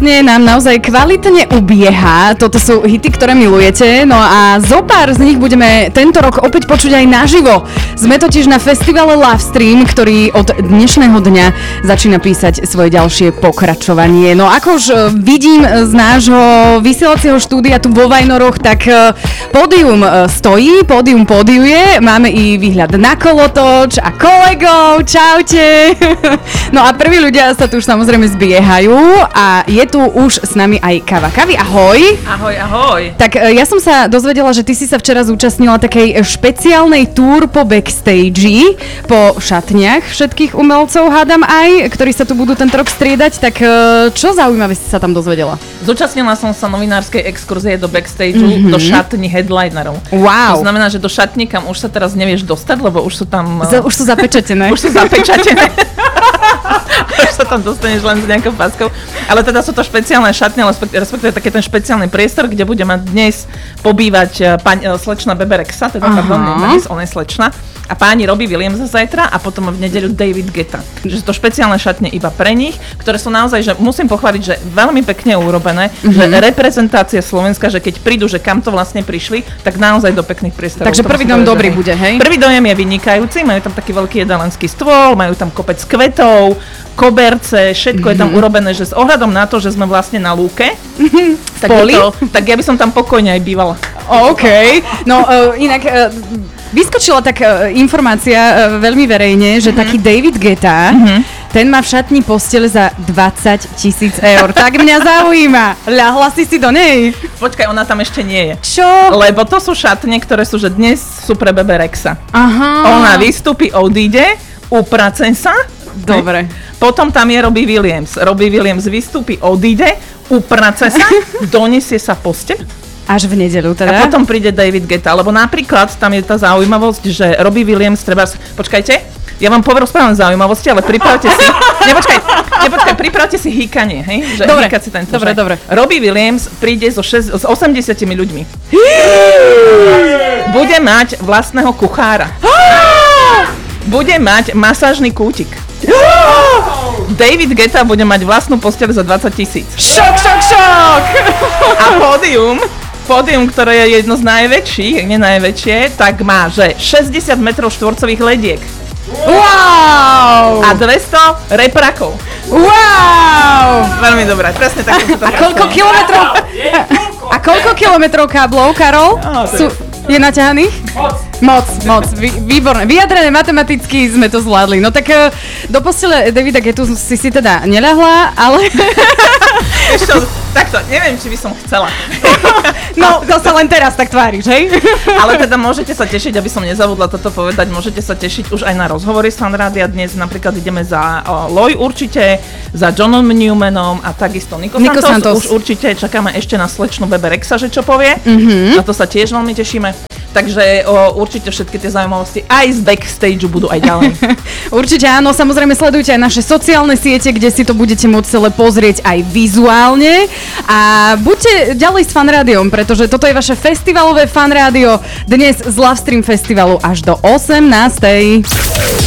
šatne nám naozaj kvalitne ubieha. Toto sú hity, ktoré milujete. No a zopár z nich budeme tento rok opäť počuť aj naživo. Sme totiž na festivale Lovestream, ktorý od dnešného dňa začína písať svoje ďalšie pokračovanie. No ako už vidím z nášho vysielacieho štúdia tu vo Vajnoroch, tak pódium stojí, pódium pódiuje. Máme i výhľad na kolotoč a kolegov. Čaute! No a prví ľudia sa tu už samozrejme zbiehajú a je tu už s nami aj Kava. Kavi, ahoj! Ahoj, ahoj! Tak ja som sa dozvedela, že ty si sa včera zúčastnila takej špeciálnej túr po backstage, po šatniach všetkých umelcov, hádam aj, ktorí sa tu budú tento rok striedať. Tak čo zaujímavé si sa tam dozvedela? Zúčastnila som sa novinárskej exkurzie do backstage, do šatní headlinerov. Wow! To znamená, že do šatní, kam už sa teraz nevieš dostať, lebo už sú tam... Už sú zapečatené. Už sú zapečatené. Už sa tam dostaneš len s nejakou paskou. Ale teda sú to špeciálne šatne, respektíve taký ten špeciálny priestor, kde bude mať dnes pobývať slečna Beberexa, teda pardon, dnes, ona je slečna. A páni Robbie Williams zajtra a potom v nedeľu David Guetta. Že sú to špeciálne šatne iba pre nich, ktoré sú naozaj, že musím pochváliť, že veľmi pekne urobené, že reprezentácia Slovenska, že keď prídu, že kam to vlastne prišli, tak naozaj do pekných priestorov. Takže prvý dom dobrý bude, hej? Prvý dojem je vynikajúci, majú tam taký veľký jedalenský stôl, majú tam kopec kvetov, koberce, všetko je tam urobené, že s ohľadom na to, že sme vlastne na lúke, tak ja by som tam pokojne aj bývala. OK, no inak... Vyskočila tak informácia veľmi verejne, že taký David Guetta, ten má v šatni postele za 20,000 eur. Tak mňa zaujíma. Ľahla si do nej? Počkaj, ona tam ešte nie je. Čo? Lebo to sú šatne, ktoré sú, že dnes sú pre Beberexa. Aha. Ona vystúpi, odíde, uprace sa. Dobre. Potom tam je Robbie Williams. Robbie Williams vystúpi, odíde, uprace sa, donesie sa posteľ. Až v nedeľu teda? A potom príde David Guetta, lebo napríklad tam je tá zaujímavosť, že Robbie Williams treba... Počkajte, ja vám rozprávam zaujímavosti, ale pripravte si... Nepočkaj, pripravte si hýkanie, hej? Že dobre, hýkať si tento, dobre. Robbie Williams príde s 80 ľuďmi. Bude mať vlastného kuchára. Bude mať masážny kútik. David Guetta bude mať vlastnú posteľ za 20,000. Šok! A pódium, ktoré je jedno z najväčších, nie najväčšie, tak má, že 60 metrov štvorcových lediek. Wow! A 200 reprakov. Wow! Veľmi dobré, presne tak. A koľko kilometrov káblov, Karol? Je naťahaných? Moc. Výborné. Vyjadrené matematicky sme to zvládli. No tak do postele Davida Guettu si teda neľahla, ale... Ešte, takto, neviem, či by som chcela. No, to sa len teraz tak tváriš, hej? Ale teda môžete sa tešiť, aby som nezabudla toto povedať, môžete sa tešiť už aj na rozhovory s Fanrádia. Dnes napríklad ideme za Loj určite, za Johnom Newmanom a takisto Nico Santos. Už určite čakáme ešte na slečnú Beberexa, že čo povie. Na to sa tiež veľmi tešíme. Takže určite všetky tie zaujímavosti aj z backstage budú aj ďalej. Určite áno, samozrejme sledujte aj naše sociálne siete, kde si to budete môcť celé pozrieť aj vizuálne. A buďte ďalej s Fanrádiom, pretože toto je vaše festivalové Fanrádio dnes z Lovestream festivalu až do 18.